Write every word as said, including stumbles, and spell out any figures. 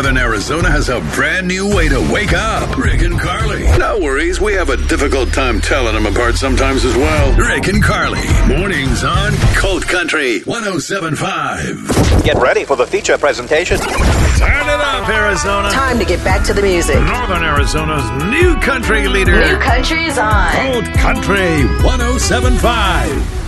Northern Arizona has a brand new way to wake up. Rick and Carly. No worries, we have a difficult time telling them apart sometimes as well. Rick and Carly. Mornings on Colt Country one oh seven point five. Get ready for the feature presentation. Turn it up, Arizona. Time to get back to the music. Northern Arizona's new country leader. New country is on. Colt Country one oh seven point five.